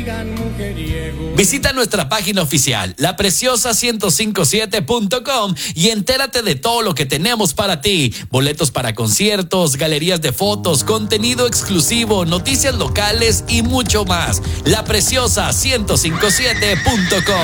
digan mujeriego. Visita nuestra página oficial, lapreciosa1057.com, y entérate de todo lo que tenemos para ti. Boletos para conciertos, galerías de fotos, contenido exclusivo, noticias locales y mucho más. lapreciosa1057.com.